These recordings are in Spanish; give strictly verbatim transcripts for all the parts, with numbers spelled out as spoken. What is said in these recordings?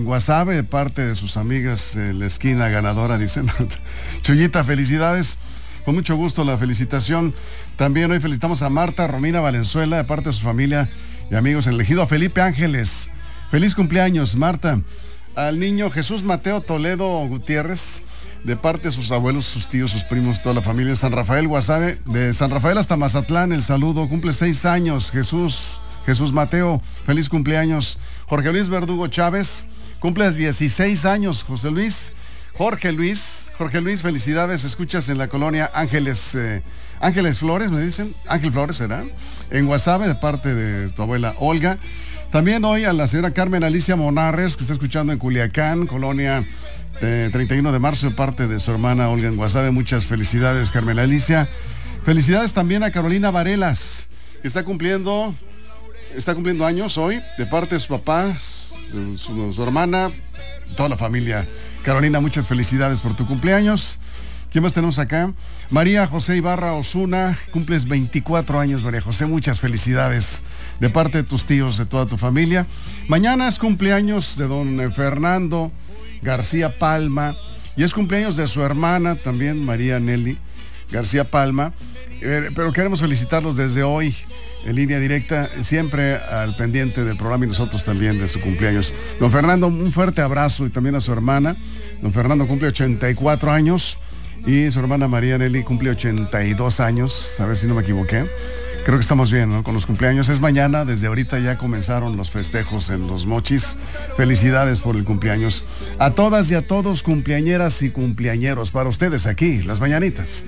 Guasave, de parte de sus amigas de la esquina ganadora, dicen. Chuyita, felicidades. Con mucho gusto la felicitación. También hoy felicitamos a Marta Romina Valenzuela, de parte de su familia y amigos en el ejido. A Felipe Ángeles. Feliz cumpleaños, Marta. Al niño Jesús Mateo Toledo Gutiérrez, de parte de sus abuelos, sus tíos, sus primos, toda la familia de San Rafael, Guasave. De San Rafael hasta Mazatlán, el saludo. Cumple seis años, Jesús, Jesús Mateo. Feliz cumpleaños. Jorge Luis Verdugo Chávez. Cumple dieciséis años, José Luis. Jorge Luis, Jorge Luis, felicidades. Escuchas en la colonia Ángeles, eh, Ángeles Flores, me dicen. Ángel Flores será. En Guasave, de parte de tu abuela Olga. También hoy a la señora Carmen Alicia Monarres, que está escuchando en Culiacán, colonia eh, treinta y uno de marzo, de parte de su hermana Olga en Guasave. Muchas felicidades, Carmen Alicia. Felicidades también a Carolina Varelas, que está cumpliendo, está cumpliendo años hoy, de parte de sus papás, su, su, su hermana, toda la familia. Carolina, muchas felicidades por tu cumpleaños. ¿Quién más tenemos acá? María José Ibarra Osuna, cumples veinticuatro años, María José, muchas felicidades de parte de tus tíos, de toda tu familia. Mañana es cumpleaños de don Fernando García Palma, y es cumpleaños de su hermana también, María Nelly García Palma, eh, pero queremos felicitarlos desde hoy, en línea directa, siempre al pendiente del programa, y nosotros también de su cumpleaños. Don Fernando, un fuerte abrazo, y también a su hermana. Don Fernando cumple ochenta y cuatro años, y su hermana María Nelly cumple ochenta y dos años, a ver si no me equivoqué. Creo que estamos bien, ¿no? Con los cumpleaños. Es mañana, desde ahorita ya comenzaron los festejos en Los Mochis. Felicidades por el cumpleaños. A todas y a todos, cumpleañeras y cumpleañeros, para ustedes aquí, Las Mañanitas.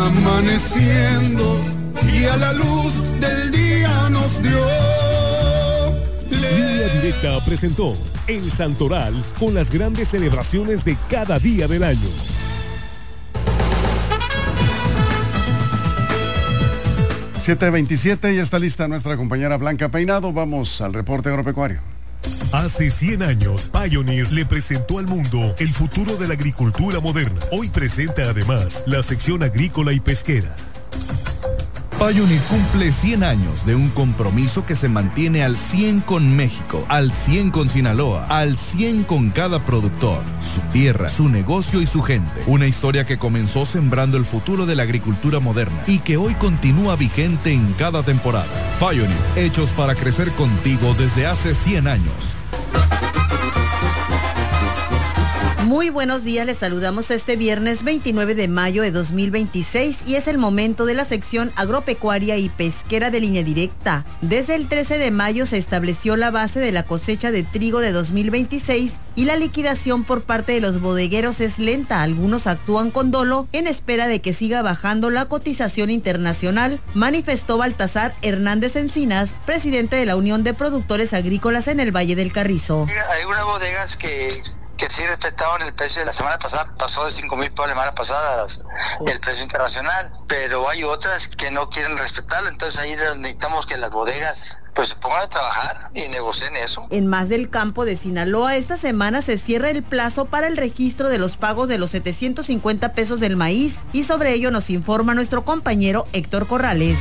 Amaneciendo y a la luz del día nos dio. Línea Directa presentó El Santoral, con las grandes celebraciones de cada día del año. siete veintisiete, ya está lista nuestra compañera Blanca Peinado. Vamos al reporte agropecuario. Hace cien años, Pioneer le presentó al mundo el futuro de la agricultura moderna. Hoy presenta además la sección agrícola y pesquera. Pioneer cumple cien años de un compromiso que se mantiene al cien con México, al cien con Sinaloa, al cien con cada productor, su tierra, su negocio y su gente. Una historia que comenzó sembrando el futuro de la agricultura moderna y que hoy continúa vigente en cada temporada. Pioneer, hechos para crecer contigo desde hace cien años. Muy buenos días, les saludamos este viernes veintinueve de mayo de dos mil veintiséis y es el momento de la sección agropecuaria y pesquera de Línea Directa. Desde el trece de mayo se estableció la base de la cosecha de trigo de dos mil veintiséis y la liquidación por parte de los bodegueros es lenta. Algunos actúan con dolo en espera de que siga bajando la cotización internacional, manifestó Baltasar Hernández Encinas, presidente de la Unión de Productores Agrícolas en el Valle del Carrizo. Hay unas bodegas que... que sí respetaban el precio de la semana pasada, pasó de cinco mil pesos la semana pasada el precio internacional, pero hay otras que no quieren respetarlo, entonces ahí necesitamos que las bodegas pues se pongan a trabajar y negocien eso. En Más del Campo de Sinaloa, esta semana se cierra el plazo para el registro de los pagos de los setecientos cincuenta pesos del maíz, y sobre ello nos informa nuestro compañero Héctor Corrales.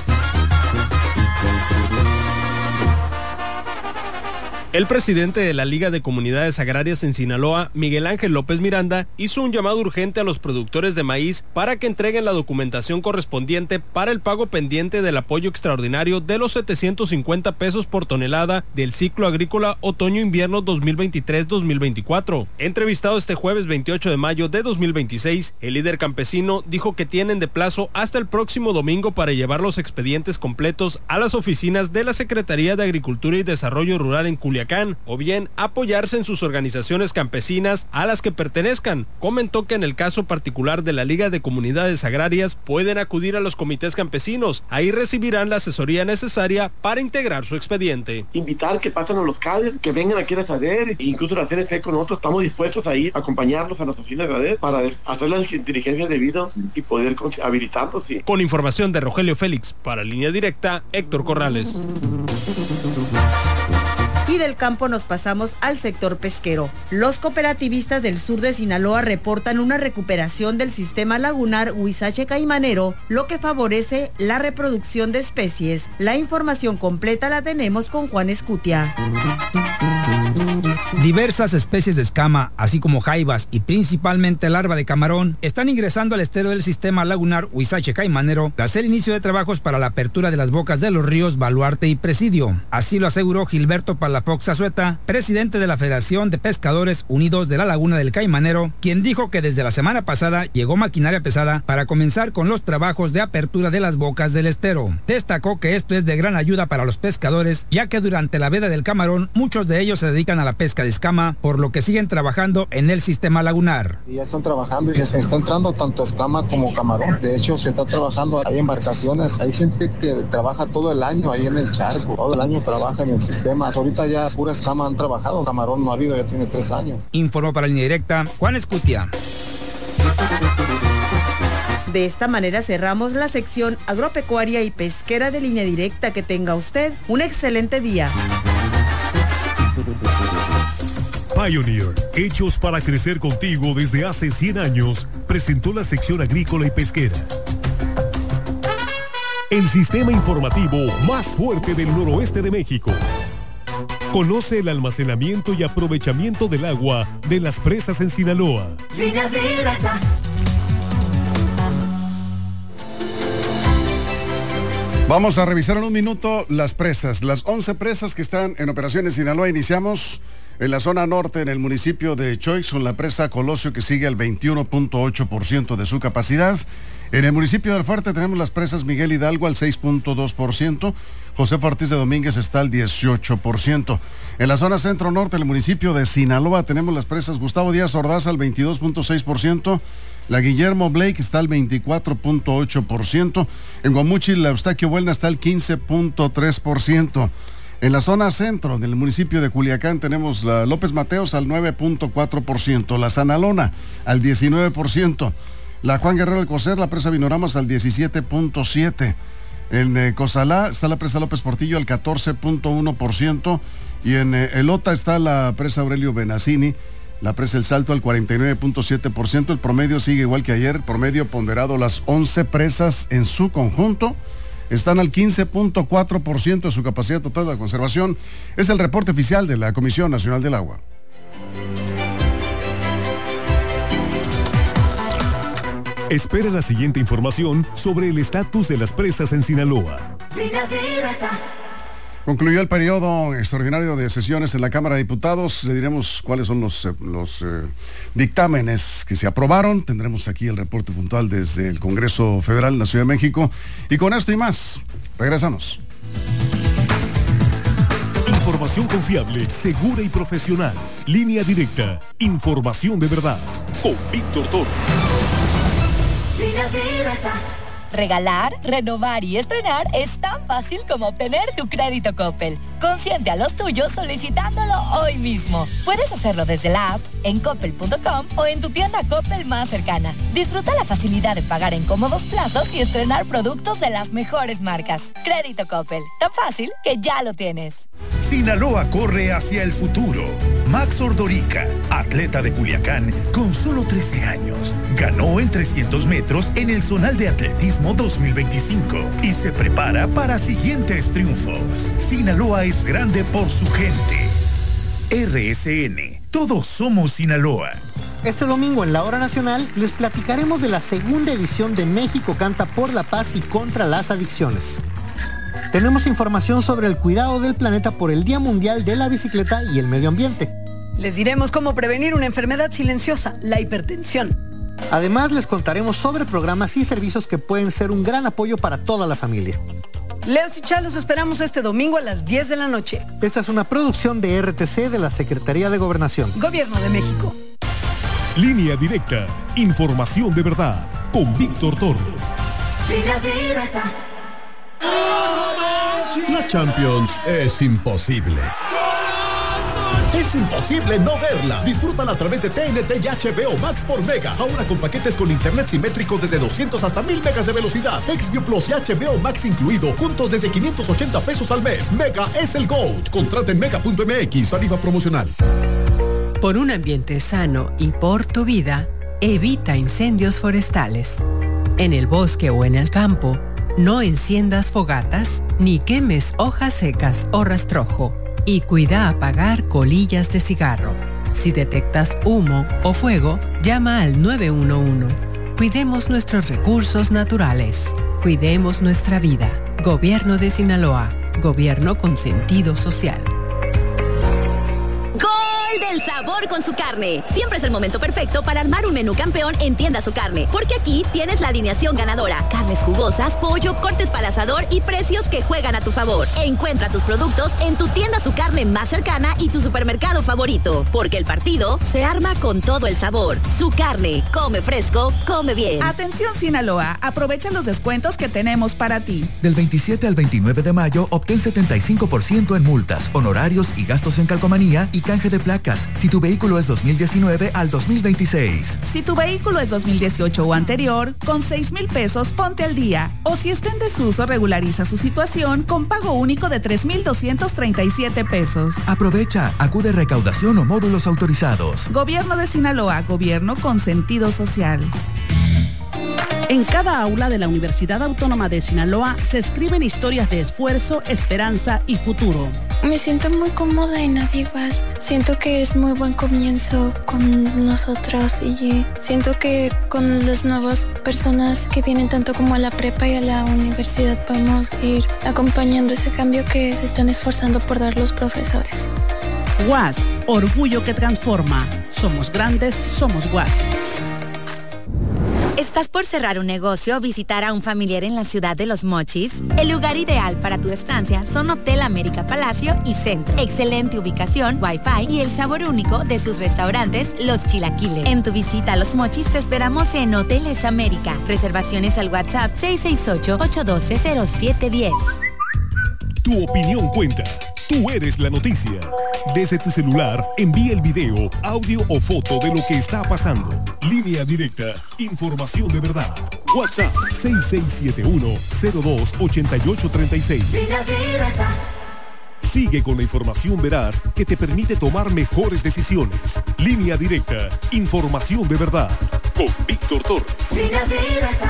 El presidente de la Liga de Comunidades Agrarias en Sinaloa, Miguel Ángel López Miranda, hizo un llamado urgente a los productores de maíz para que entreguen la documentación correspondiente para el pago pendiente del apoyo extraordinario de los setecientos cincuenta pesos por tonelada del ciclo agrícola otoño-invierno dos mil veintitrés dos mil veinticuatro. Entrevistado este jueves veintiocho de mayo de dos mil veintiséis, el líder campesino dijo que tienen de plazo hasta el próximo domingo para llevar los expedientes completos a las oficinas de la Secretaría de Agricultura y Desarrollo Rural en Culiacán, o bien apoyarse en sus organizaciones campesinas a las que pertenezcan. Comentó que en el caso particular de la Liga de Comunidades Agrarias pueden acudir a los comités campesinos, ahí recibirán la asesoría necesaria para integrar su expediente. Invitar que pasen a los C A D E, que vengan aquí a la SADER, incluso la C N C con nosotros estamos dispuestos a ir a acompañarlos a las oficinas de SADER para hacer la diligencia debida y poder habilitarlos. Sí. Con información de Rogelio Félix, para Línea Directa, Héctor Corrales. Y del campo nos pasamos al sector pesquero. Los cooperativistas del sur de Sinaloa reportan una recuperación del sistema lagunar Huizache Caimanero, lo que favorece la reproducción de especies. La información completa la tenemos con Juan Escutia. Diversas especies de escama, así como jaivas y principalmente larva de camarón, están ingresando al estero del sistema lagunar Huizache-Caimanero tras el inicio de trabajos para la apertura de las bocas de los ríos Baluarte y Presidio. Así lo aseguró Gilberto Palafox Azueta, presidente de la Federación de Pescadores Unidos de la Laguna del Caimanero, quien dijo que desde la semana pasada llegó maquinaria pesada para comenzar con los trabajos de apertura de las bocas del estero. Destacó que esto es de gran ayuda para los pescadores, ya que durante la veda del camarón muchos de ellos se dedican a la pesca de escama, por lo que siguen trabajando en el sistema lagunar. Ya están trabajando y está entrando tanto escama como camarón. De hecho, se está trabajando, hay embarcaciones, hay gente que trabaja todo el año ahí en el charco, todo el año trabaja en el sistema. Ahorita ya pura escama han trabajado, camarón no ha habido, ya tiene tres años. Informó para Línea Directa, Juan Escutia. De esta manera cerramos la sección agropecuaria y pesquera de Línea Directa. Que tenga usted un excelente día. Pioneer, hechos para crecer contigo desde hace cien años, presentó la sección agrícola y pesquera. El sistema informativo más fuerte del noroeste de México. Conoce el almacenamiento y aprovechamiento del agua de las presas en Sinaloa. Línea Directa. Vamos a revisar en un minuto las presas, las once presas que están en operación en Sinaloa. Iniciamos en la zona norte, en el municipio de Choix, con la presa Colosio, que sigue al veintiuno punto ocho por ciento de su capacidad. En el municipio de Alfarte tenemos las presas Miguel Hidalgo al seis punto dos por ciento, José Ortiz de Domínguez está al dieciocho por ciento. En la zona centro-norte, el municipio de Sinaloa, tenemos las presas Gustavo Díaz Ordaz al veintidós punto seis por ciento, la Guillermo Blake está al veinticuatro punto ocho por ciento, en Guamuchil la Eustaquio Buelna está al quince punto tres por ciento. En la zona centro del municipio de Culiacán tenemos la López Mateos al nueve punto cuatro por ciento, la Sanalona al diecinueve por ciento, la Juan Guerrero Alcocer, la presa Vinoramas al diecisiete punto siete por ciento. En eh, Cozalá está la presa López Portillo al catorce punto uno por ciento y en eh, Elota está la presa Aurelio Benazzini, la presa El Salto al cuarenta y nueve punto siete por ciento. El promedio sigue igual que ayer, promedio ponderado, las once presas en su conjunto están al quince punto cuatro por ciento de su capacidad total de conservación. Es el reporte oficial de la Comisión Nacional del Agua. Espera la siguiente información sobre el estatus de las presas en Sinaloa. Concluyó el periodo extraordinario de sesiones en la Cámara de Diputados. Le diremos cuáles son los, los eh, dictámenes que se aprobaron. Tendremos aquí el reporte puntual desde el Congreso Federal en la Ciudad de México. Y con esto y más, regresamos. Información confiable, segura y profesional. Línea Directa. Información de verdad. Con Víctor Toro. Línea Directa. Regalar, renovar y estrenar es tan fácil como obtener tu crédito Coppel. Consiente a los tuyos solicitándolo hoy mismo. Puedes hacerlo desde la app, en coppel punto com o en tu tienda Coppel más cercana. Disfruta la facilidad de pagar en cómodos plazos y estrenar productos de las mejores marcas. Crédito Coppel, tan fácil que ya lo tienes. Sinaloa corre hacia el futuro. Max Ordorica, atleta de Culiacán, con solo trece años, ganó en trescientos metros en el Zonal de Atletismo dos mil veinticinco y se prepara para siguientes triunfos. Sinaloa es grande por su gente. R S N, todos somos Sinaloa. Este domingo en la Hora Nacional les platicaremos de la segunda edición de México Canta por la Paz y contra las Adicciones. Tenemos información sobre el cuidado del planeta por el Día Mundial de la Bicicleta y el Medio Ambiente. Les diremos cómo prevenir una enfermedad silenciosa, la hipertensión. Además, les contaremos sobre programas y servicios que pueden ser un gran apoyo para toda la familia. Leos y Chá, los esperamos este domingo a las diez de la noche. Esta es una producción de R T C de la Secretaría de Gobernación. Gobierno de México. Línea Directa. Información de verdad. Con Víctor Torres. Línea Directa. La Champions es imposible. Es imposible no verla. Disfrútala a través de T N T y H B O Max por Mega. Ahora con paquetes con internet simétrico desde doscientos hasta mil megas de velocidad. XView Plus y H B O Max incluido. Juntos desde quinientos ochenta pesos al mes. Mega es el GOAT. Contrata en mega punto m x. Tarifa promocional. Por un ambiente sano y por tu vida, evita incendios forestales. En el bosque o en el campo, no enciendas fogatas ni quemes hojas secas o rastrojo. Y cuida apagar colillas de cigarro. Si detectas humo o fuego, llama al nueve uno uno. Cuidemos nuestros recursos naturales. Cuidemos nuestra vida. Gobierno de Sinaloa. Gobierno con sentido social. Del sabor con su carne. Siempre es el momento perfecto para armar un menú campeón en Tienda Su Carne, porque aquí tienes la alineación ganadora: carnes jugosas, pollo, cortes para asador y precios que juegan a tu favor. Encuentra tus productos en tu Tienda Su Carne más cercana y tu supermercado favorito, porque el partido se arma con todo el sabor. Su Carne, come fresco, come bien. Atención Sinaloa, aprovecha los descuentos que tenemos para ti. Del veintisiete al veintinueve de mayo, obtén setenta y cinco por ciento en multas, honorarios y gastos en calcomanía y canje de placas si tu vehículo es dos mil diecinueve al dos mil veintiséis. Si tu vehículo es dos mil dieciocho o anterior, con seis mil pesos ponte al día. O si está en desuso, regulariza su situación con pago único de tres mil doscientos treinta y siete pesos. Aprovecha, acude a recaudación o módulos autorizados. Gobierno de Sinaloa, gobierno con sentido social. En cada aula de la Universidad Autónoma de Sinaloa se escriben historias de esfuerzo, esperanza y futuro. Me siento muy cómoda en Adiguas. Siento que es muy buen comienzo con nosotros y siento que con las nuevas personas que vienen tanto como a la prepa y a la universidad podemos ir acompañando ese cambio que se están esforzando por dar los profesores. U A S, orgullo que transforma. Somos grandes, somos U A S. ¿Estás por cerrar un negocio o visitar a un familiar en la ciudad de Los Mochis? El lugar ideal para tu estancia son Hotel América Palacio y Centro. Excelente ubicación, wifi y el sabor único de sus restaurantes, Los Chilaquiles. En tu visita a Los Mochis te esperamos en Hoteles América. Reservaciones al WhatsApp seis seis ocho, ocho uno dos, cero siete uno cero. Tu opinión cuenta. Tú eres la noticia. Desde tu celular, envía el video, audio o foto de lo que está pasando. Línea directa, información de verdad. WhatsApp seis seis siete uno, cero dos, ocho ocho tres seis. Línea directa. Sigue con la información veraz que te permite tomar mejores decisiones. Línea directa, información de verdad. Con Víctor Torres. Línea directa.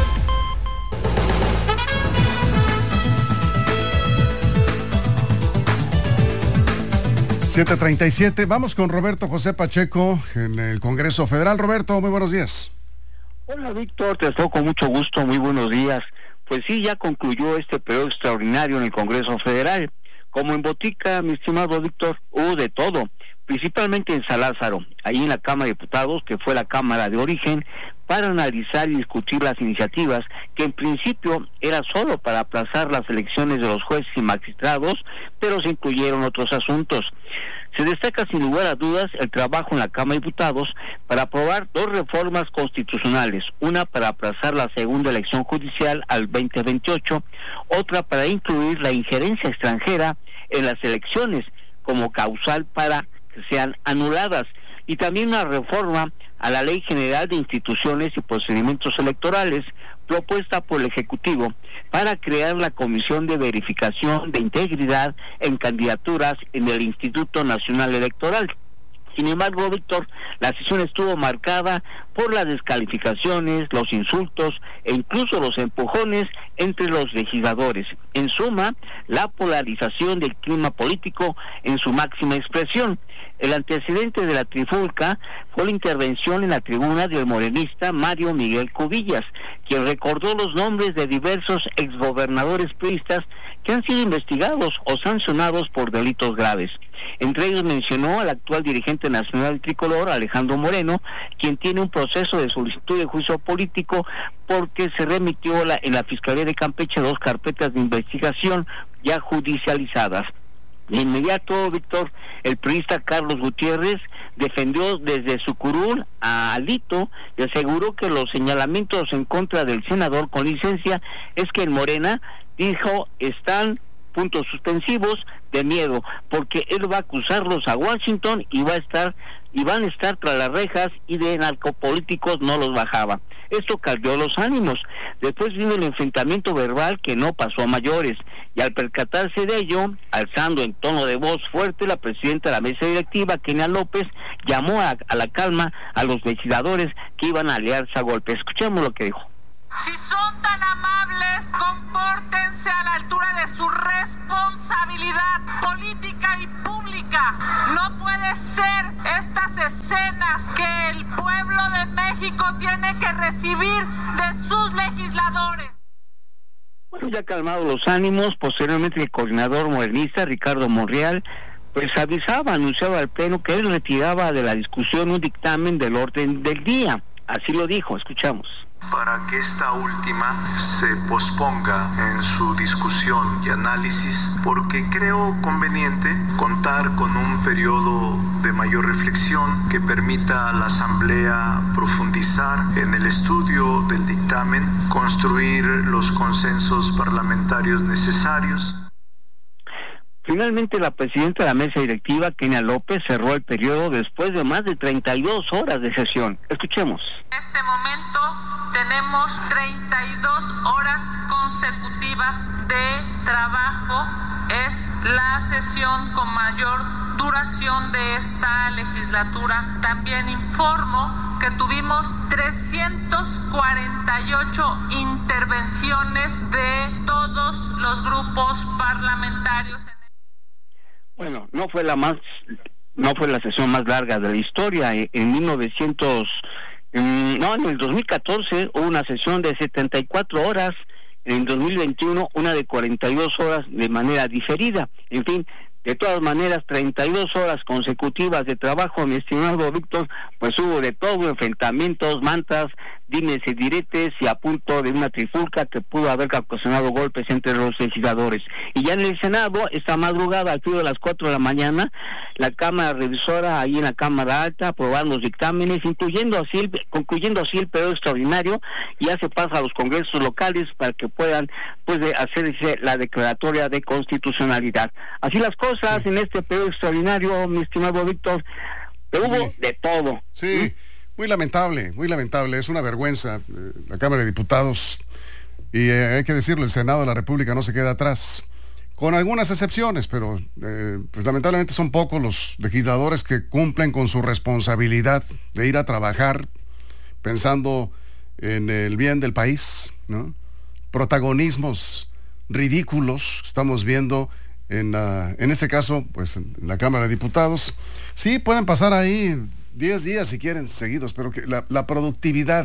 siete treinta y siete, vamos con Roberto José Pacheco en el Congreso Federal. Roberto, muy buenos días. Hola Víctor, te estoy con mucho gusto, muy buenos días. Pues sí, ya concluyó este periodo extraordinario en el Congreso Federal. Como en Botica, mi estimado Víctor, hubo de todo, principalmente en San Lázaro, ahí en la Cámara de Diputados, que fue la Cámara de origen, para analizar y discutir las iniciativas que en principio era solo para aplazar las elecciones de los jueces y magistrados, pero se incluyeron otros asuntos. Se destaca sin lugar a dudas el trabajo en la Cámara de Diputados para aprobar dos reformas constitucionales, una para aplazar la segunda elección judicial al veinte veintiocho, otra para incluir la injerencia extranjera en las elecciones como causal para que sean anuladas, y también una reforma a la Ley General de Instituciones y Procedimientos Electorales propuesta por el Ejecutivo para crear la Comisión de Verificación de Integridad en Candidaturas en el Instituto Nacional Electoral. Sin embargo, Víctor, la sesión estuvo marcada por las descalificaciones, los insultos e incluso los empujones entre los legisladores. En suma, la polarización del clima político en su máxima expresión. El antecedente de la trifulca fue la intervención en la tribuna del morenista Mario Miguel Cubillas, quien recordó los nombres de diversos exgobernadores priistas que han sido investigados o sancionados por delitos graves. Entre ellos mencionó al actual dirigente nacional tricolor, Alejandro Moreno, quien tiene un proceso de solicitud de juicio político porque se remitió la, en la Fiscalía de Campeche dos carpetas de investigación ya judicializadas. De inmediato, Víctor, el priista Carlos Gutiérrez defendió desde su curul a Alito y aseguró que los señalamientos en contra del senador con licencia es que en Morena, dijo, están puntos suspensivos de miedo, porque él va a acusarlos a Washington y va a estar y van a estar tras las rejas, y de narcopolíticos no los bajaba. Esto caldeó los ánimos. Después vino el enfrentamiento verbal que no pasó a mayores, y al percatarse de ello, alzando en tono de voz fuerte, la presidenta de la mesa directiva, Kenia López, llamó a, a la calma a los legisladores que iban a aliarse a golpe. Escuchemos lo que dijo. Si son tan amables, compórtense a la altura de su responsabilidad política y pública. No puede ser estas escenas que el pueblo de México tiene que recibir de sus legisladores. Bueno, ya calmados los ánimos, posteriormente el coordinador morenista, Ricardo Monreal, pues avisaba, anunciaba al Pleno que él retiraba de la discusión un dictamen del orden del día. Así lo dijo, escuchamos. Para que esta última se posponga en su discusión y análisis, porque creo conveniente contar con un periodo de mayor reflexión que permita a la Asamblea profundizar en el estudio del dictamen, construir los consensos parlamentarios necesarios. Finalmente, la presidenta de la mesa directiva, Kenia López, cerró el periodo después de más de treinta y dos horas de sesión. Escuchemos. En este momento tenemos treinta y dos horas consecutivas de trabajo. Es la sesión con mayor duración de esta legislatura. También informo que tuvimos trescientas cuarenta y ocho intervenciones de todos los grupos parlamentarios. Bueno, no fue la más, no fue la sesión más larga de la historia. En mil novecientos, en, no, en el dos mil catorce hubo una sesión de setenta y cuatro horas, en dos mil veintiuno una de cuarenta y dos horas de manera diferida. En fin, de todas maneras, treinta y dos horas consecutivas de trabajo, mi estimado Víctor, pues hubo de todo, enfrentamientos, mantas, dimes y diretes, y a punto de una trifulca que pudo haber ocasionado golpes entre los legisladores. Y ya en el Senado, esta madrugada, al filo de las cuatro de la mañana, la Cámara Revisora, ahí en la Cámara Alta, aprobando los dictámenes, incluyendo así el, concluyendo así el periodo extraordinario, y ya se pasa a los congresos locales para que puedan, pues, de hacerse la declaratoria de constitucionalidad. Así las cosas en este periodo extraordinario, mi estimado Víctor, pero hubo sí. de todo. Sí. ¿Mm? Muy lamentable, muy lamentable, es una vergüenza. Eh, la Cámara de Diputados, y eh, hay que decirlo, el Senado de la República no se queda atrás, con algunas excepciones, pero eh, pues lamentablemente son pocos los legisladores que cumplen con su responsabilidad de ir a trabajar pensando en el bien del país, ¿no? Protagonismos ridículos estamos viendo en, uh, en este caso, pues en la Cámara de Diputados. Sí, pueden pasar ahí diez días si quieren seguidos, pero que la, la productividad,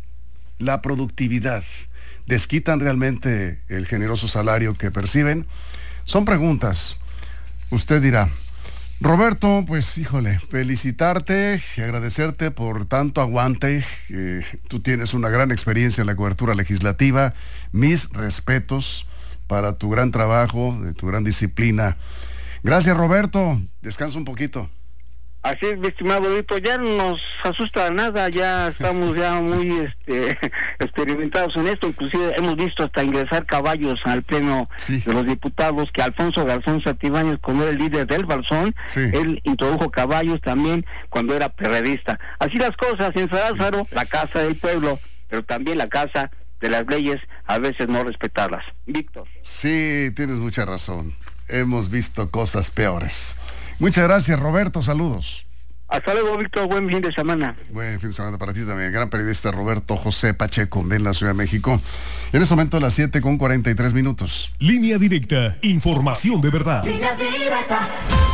la productividad, ¿desquitan realmente el generoso salario que perciben? Son preguntas. Usted dirá. Roberto, pues híjole, felicitarte y agradecerte por tanto aguante. Eh, tú tienes una gran experiencia en la cobertura legislativa. Mis respetos para tu gran trabajo, de tu gran disciplina. Gracias, Roberto. Descansa un poquito. Así es, mi estimado Víctor, ya no nos asusta nada, ya estamos ya muy este, experimentados en esto, inclusive hemos visto hasta ingresar caballos al pleno sí. de los diputados, que Alfonso Garzón Santibáñez, cuando era el líder del Balsón, sí. él introdujo caballos también cuando era perredista. Así las cosas en San Lázaro, la casa del pueblo, pero también la casa de las leyes, a veces no respetarlas. Víctor. Sí, tienes mucha razón, hemos visto cosas peores. Muchas gracias, Roberto, saludos. Hasta luego, Víctor, buen fin de semana. Buen fin de semana para ti también. Gran periodista Roberto José Pacheco de la Ciudad de México. En este momento a las siete con cuarenta y tres minutos. Línea directa, información de verdad. Línea directa.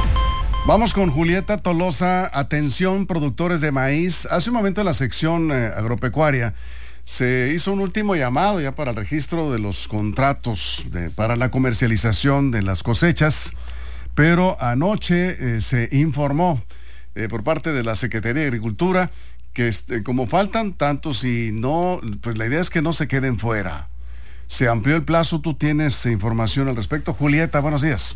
Vamos con Julieta Tolosa. Atención, productores de maíz. Hace un momento en la sección eh, agropecuaria se hizo un último llamado ya para el registro de los contratos de, para la comercialización de las cosechas. Pero anoche eh, se informó eh, por parte de la Secretaría de Agricultura que este, como faltan tantos y no, pues la idea es que no se queden fuera. Se amplió el plazo, tú tienes información al respecto. Julieta, buenos días.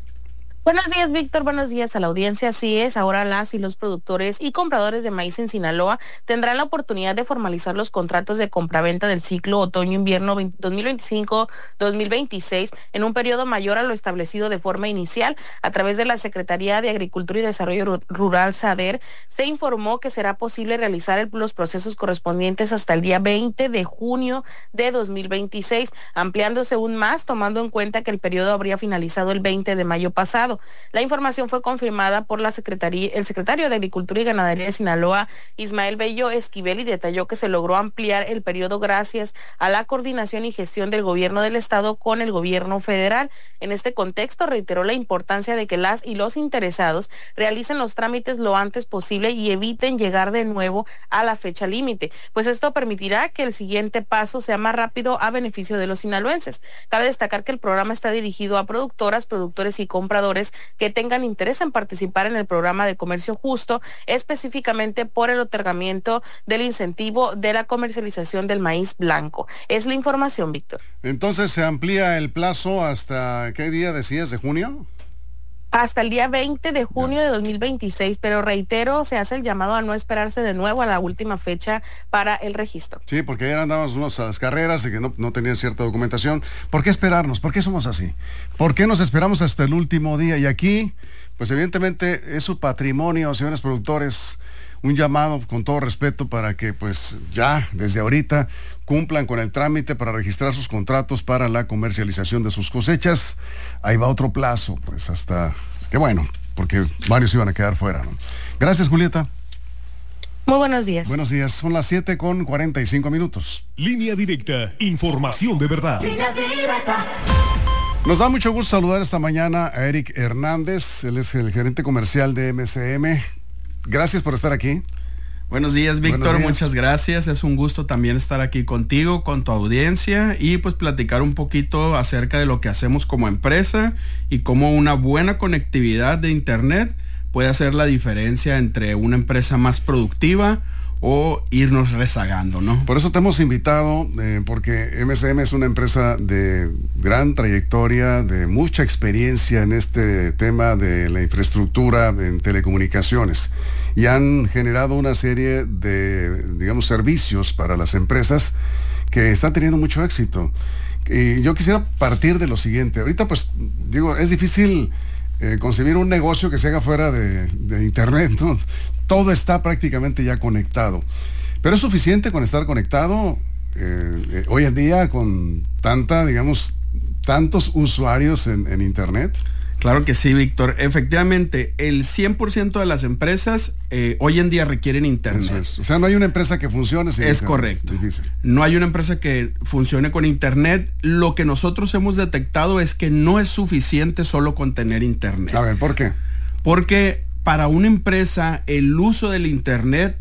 Buenos días, Víctor. Buenos días a la audiencia. Así es, ahora las y los productores y compradores de maíz en Sinaloa tendrán la oportunidad de formalizar los contratos de compraventa del ciclo otoño-invierno dos mil veinticinco dos mil veintiséis en un periodo mayor a lo establecido de forma inicial. A través de la Secretaría de Agricultura y Desarrollo Rural, SADER, se informó que será posible realizar el, los procesos correspondientes hasta el día veinte de junio de dos mil veintiséis, ampliándose aún más, tomando en cuenta que el periodo habría finalizado el veinte de mayo pasado. Estado. La información fue confirmada por la Secretaría, el secretario de Agricultura y Ganadería de Sinaloa, Ismael Bello Esquivel, y detalló que se logró ampliar el periodo gracias a la coordinación y gestión del gobierno del Estado con el gobierno federal. En este contexto, reiteró la importancia de que las y los interesados realicen los trámites lo antes posible y eviten llegar de nuevo a la fecha límite, pues esto permitirá que el siguiente paso sea más rápido a beneficio de los sinaloenses. Cabe destacar que el programa está dirigido a productoras, productores y compradores que tengan interés en participar en el programa de comercio justo, específicamente por el otorgamiento del incentivo de la comercialización del maíz blanco. Es la información, Víctor. Entonces se amplía el plazo hasta, ¿qué día decías, de junio? Hasta el día veinte de junio de dos mil veintiséis, pero reitero, se hace el llamado a no esperarse de nuevo a la última fecha para el registro. Sí, porque ayer andábamos unos a las carreras y que no, no tenían cierta documentación. ¿Por qué esperarnos? ¿Por qué somos así? ¿Por qué nos esperamos hasta el último día? Y aquí, pues evidentemente es su patrimonio, señores productores. Un llamado con todo respeto para que pues ya desde ahorita cumplan con el trámite para registrar sus contratos para la comercialización de sus cosechas. Ahí va otro plazo, pues hasta, qué bueno, porque varios iban a quedar fuera, ¿no? Gracias, Julieta. Muy buenos días. Buenos días, son las siete con cuarenta y cinco minutos. Línea directa, información de verdad. Línea directa. Nos da mucho gusto saludar esta mañana a Eric Hernández, él es el gerente comercial de M S M. Gracias por estar aquí. Buenos días, Víctor. Buenos días. Muchas gracias. Es un gusto también estar aquí contigo, con tu audiencia y pues platicar un poquito acerca de lo que hacemos como empresa y cómo una buena conectividad de internet puede hacer la diferencia entre una empresa más productiva o irnos rezagando, ¿no? Por eso te hemos invitado, eh, porque M S M es una empresa de gran trayectoria, de mucha experiencia en este tema de la infraestructura en telecomunicaciones y han generado una serie de, digamos, servicios para las empresas que están teniendo mucho éxito. Y yo quisiera partir de lo siguiente. Ahorita, pues, digo, es difícil eh, concebir un negocio que se haga fuera de, de internet, ¿no? Todo está prácticamente ya conectado. Pero es suficiente con estar conectado eh, eh, hoy en día con tanta, digamos, tantos usuarios en, en internet. Claro que sí, Víctor. Efectivamente, el cien por ciento de las empresas eh, hoy en día requieren internet. Eso es. O sea, no hay una empresa que funcione sin Es internet. correcto. Difícil. No hay una empresa que funcione con internet. Lo que nosotros hemos detectado es que no es suficiente solo con tener internet. A ver, ¿por qué? Porque para una empresa el uso del internet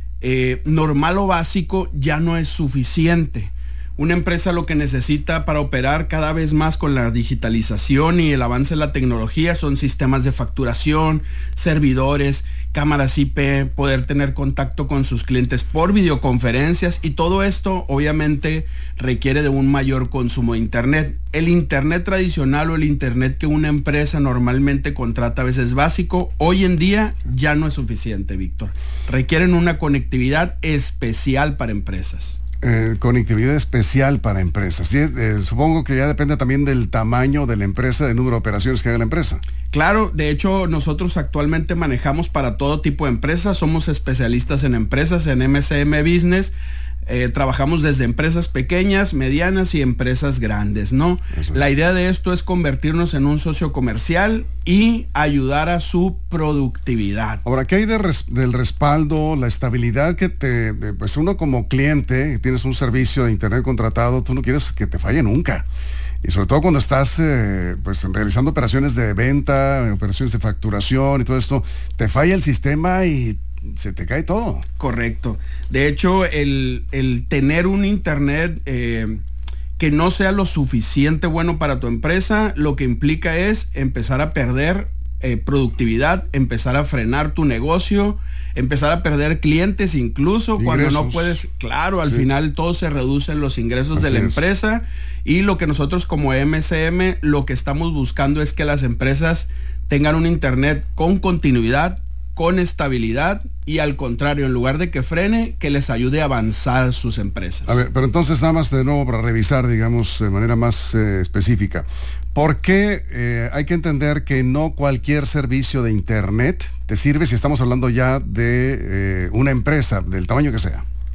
eh, normal o básico ya no es suficiente. Una empresa lo que necesita para operar cada vez más con la digitalización y el avance de la tecnología son sistemas de facturación, servidores, cámaras I P, poder tener contacto con sus clientes por videoconferencias, y todo esto obviamente requiere de un mayor consumo de internet. El internet tradicional o el internet que una empresa normalmente contrata a veces básico, hoy en día ya no es suficiente, Víctor. Requieren una conectividad especial para empresas. Eh, conectividad especial para empresas. Sí, eh, supongo que ya depende también del tamaño de la empresa, del número de operaciones que haga la empresa. Claro, de hecho nosotros actualmente manejamos para todo tipo de empresas, somos especialistas en empresas, en M S M Business. Eh, trabajamos desde empresas pequeñas, medianas y empresas grandes, ¿no? Eso es. La idea de esto es convertirnos en un socio comercial y ayudar a su productividad. Ahora, ¿qué hay de res, del respaldo, la estabilidad que te... Pues uno como cliente, tienes un servicio de internet contratado, tú no quieres que te falle nunca. Y sobre todo cuando estás eh, pues realizando operaciones de venta, operaciones de facturación y todo esto, te falla el sistema y se te cae todo. Correcto. De hecho, el, el tener un internet eh, que no sea lo suficiente bueno para tu empresa, lo que implica es empezar a perder eh, productividad, empezar a frenar tu negocio, empezar a perder clientes incluso ingresos. Cuando no puedes, claro, al sí. final todo se reduce en los ingresos Así de la es. empresa, y lo que nosotros como M S M lo que estamos buscando es que las empresas tengan un internet con continuidad, con estabilidad, y al contrario, en lugar de que frene, que les ayude a avanzar sus empresas. A ver, pero entonces nada más de nuevo para revisar, digamos, de manera más eh, específica. ¿Por qué eh, hay que entender que no cualquier servicio de internet te sirve si estamos hablando ya de eh, una empresa, del tamaño que sea?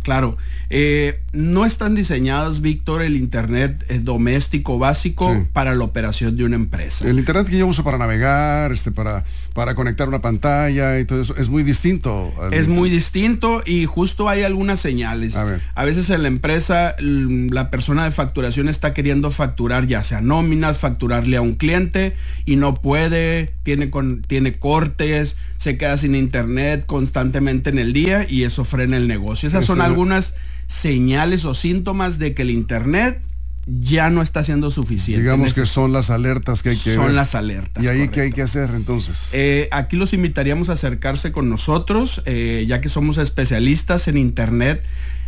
Claro, eh, no están diseñados, Víctor, el internet eh, doméstico básico sí. para la operación de una empresa. El internet que yo uso para navegar, este, para, para conectar una pantalla y todo eso, es muy distinto. Es muy distinto y justo hay algunas señales. A ver. A veces en la empresa la persona de facturación está queriendo facturar ya sea nóminas, facturarle a un cliente y no puede, tiene, con, tiene cortes, se queda sin internet constantemente en el día y eso frena el negocio. Esas son algo algunas señales o síntomas de que el internet ya no está siendo suficiente. Digamos que son las alertas que hay que Son ver. las alertas. ¿Y ahí correcto. qué hay que hacer entonces? Eh, aquí los invitaríamos a acercarse con nosotros, eh, ya que somos especialistas en internet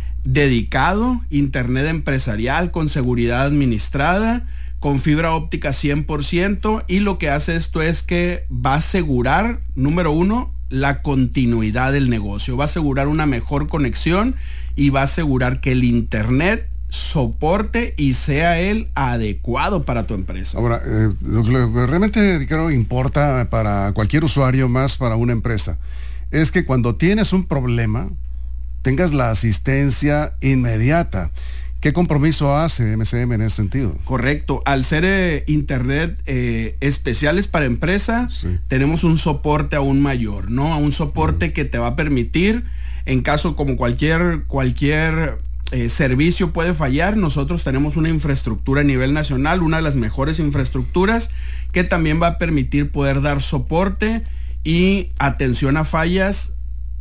dedicado, internet empresarial con seguridad administrada, con fibra óptica cien por ciento, y lo que hace esto es que va a asegurar, número uno, la continuidad del negocio, va a asegurar una mejor conexión y va a asegurar que el internet soporte y sea el adecuado para tu empresa. Ahora, eh, lo que realmente creo que importa para cualquier usuario, más para una empresa, es que cuando tienes un problema, tengas la asistencia inmediata. ¿Qué compromiso hace M C M en ese sentido? Correcto. Al ser eh, internet eh, especiales para empresa, sí. tenemos un soporte aún mayor, ¿no? Un soporte mm. que te va a permitir, en caso como cualquier, cualquier eh, servicio puede fallar, nosotros tenemos una infraestructura a nivel nacional, una de las mejores infraestructuras, que también va a permitir poder dar soporte y atención a fallas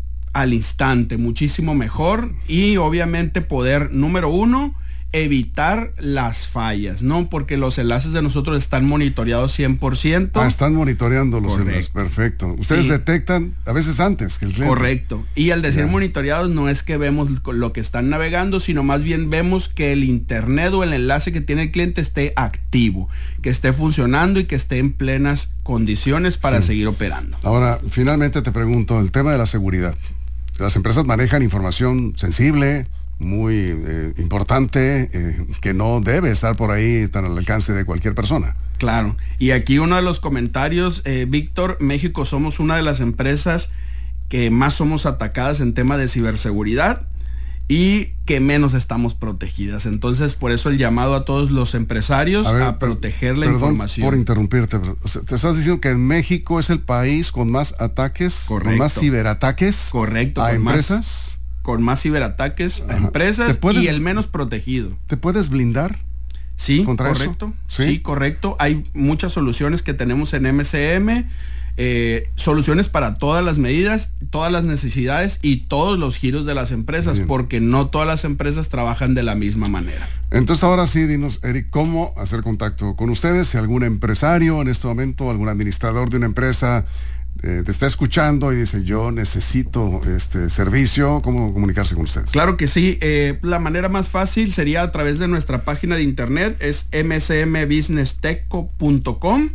al instante, muchísimo mejor, y obviamente poder, número uno, evitar las fallas, ¿no? Porque los enlaces de nosotros están monitoreados cien por ciento. Ah, están monitoreando los enlaces, perfecto. Ustedes sí. detectan a veces antes que el cliente. Correcto. Y al decir yeah. monitoreados no es que vemos lo que están navegando, sino más bien vemos que el internet o el enlace que tiene el cliente esté activo, que esté funcionando y que esté en plenas condiciones para sí. seguir operando. Ahora, finalmente te pregunto, el tema de la seguridad. Las empresas manejan información sensible, muy eh, importante, eh, que no debe estar por ahí tan al alcance de cualquier persona. Claro, y aquí uno de los comentarios, eh, Víctor, México somos una de las empresas que más somos atacadas en tema de ciberseguridad y que menos estamos protegidas. Entonces, por eso el llamado a todos los empresarios a, ver, a proteger la perdón información. Por interrumpirte, pero, o sea, te estás diciendo que México es el país con más ataques, Correcto. con más ciberataques Correcto, a con empresas. Más, con más ciberataques Ajá. a empresas puedes, y el menos protegido. ¿Te puedes blindar? Sí, contra correcto. Eso? ¿Sí? sí, correcto. Hay muchas soluciones que tenemos en M C M. Eh, soluciones para todas las medidas, todas las necesidades y todos los giros de las empresas, Bien. porque no todas las empresas trabajan de la misma manera. Entonces ahora sí, dinos, Eric, ¿cómo hacer contacto con ustedes? Si algún empresario en este momento, algún administrador de una empresa eh, te está escuchando y dice, yo necesito este servicio, ¿cómo comunicarse con ustedes? Claro que sí, eh, la manera más fácil sería a través de nuestra página de internet, es m c m business teco punto com.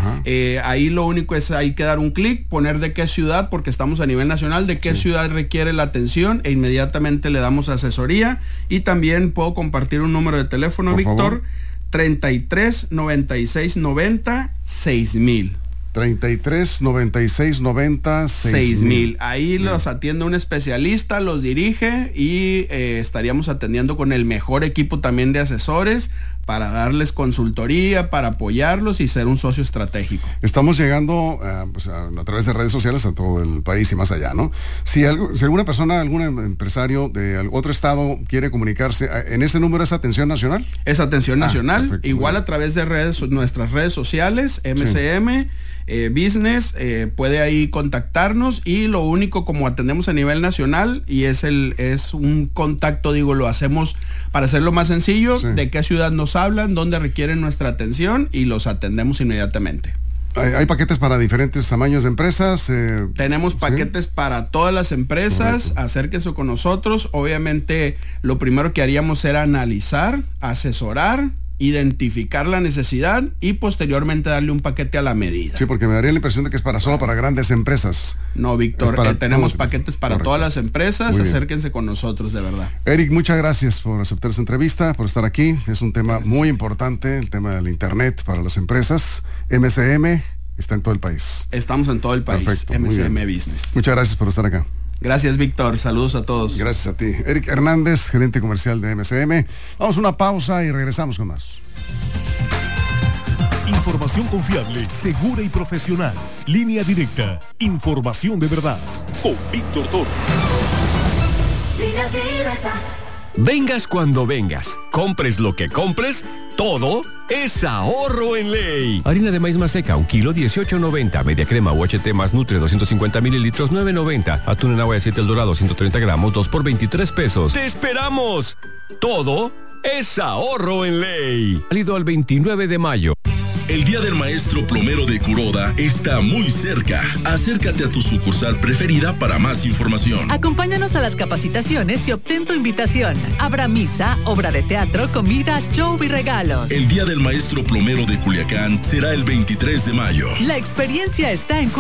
Eh, ahí lo único es hay que dar un clic, poner de qué ciudad, porque estamos a nivel nacional, de qué sí. ciudad requiere la atención e inmediatamente le damos asesoría. Y también puedo compartir un número de teléfono, Por Víctor, favor. treinta y tres, noventa y seis, noventa, seis mil. treinta y tres, noventa y seis, noventa, seis mil. Ahí Bien. los atiende un especialista, los dirige y eh, estaríamos atendiendo con el mejor equipo también de asesores para darles consultoría, para apoyarlos y ser un socio estratégico. Estamos llegando uh, pues, a, a través de redes sociales a todo el país y más allá, ¿no? Si, algo, si alguna persona, algún empresario de otro estado quiere comunicarse, ¿en ese número es atención nacional? Es atención nacional, ah, perfecto, igual a través de redes, nuestras redes sociales, M C M, sí. eh, Business, eh, puede ahí contactarnos y lo único, como atendemos a nivel nacional y es, el, es un contacto, digo, lo hacemos para hacerlo más sencillo, sí. de qué ciudad nos hablan, dónde requieren nuestra atención y los atendemos inmediatamente. ¿Hay, hay paquetes para diferentes tamaños de empresas? Eh, Tenemos paquetes ¿sí? para todas las empresas. Correcto. Acérquese con nosotros. Obviamente lo primero que haríamos era analizar, asesorar, identificar la necesidad y posteriormente darle un paquete a la medida. Sí, porque me daría la impresión de que es para solo para grandes empresas. No, Víctor, eh, tenemos paquetes para Correcto. todas las empresas. Acérquense con nosotros, de verdad. Eric, muchas gracias por aceptar esta entrevista, por estar aquí. Es un tema gracias. muy importante, el tema del internet para las empresas. M C M está en todo el país. Estamos en todo el país. Perfecto, M C M Business. Muchas gracias por estar acá. Gracias, Víctor. Saludos a todos. Gracias a ti. Eric Hernández, gerente comercial de M C M. Vamos a una pausa y regresamos con más. Información confiable, segura y profesional. Línea Directa. Información de verdad. Con Víctor Toro. Línea Directa. Vengas cuando vengas, compres lo que compres, todo es ahorro en ley. Harina de maíz maseca, un kilo, dieciocho noventa. Media crema U H T más Nutre, doscientos cincuenta mililitros, nueve noventa. Atún en agua de siete El Dorado, ciento treinta gramos, dos por veintitrés pesos. ¡Te esperamos! Todo es ahorro en ley. Válido al veintinueve de mayo. El Día del Maestro Plomero de Kuroda está muy cerca. Acércate a tu sucursal preferida para más información. Acompáñanos a las capacitaciones y obtén tu invitación. Habrá misa, obra de teatro, comida, show y regalos. El Día del Maestro Plomero de Culiacán será el veintitrés de mayo. La experiencia está en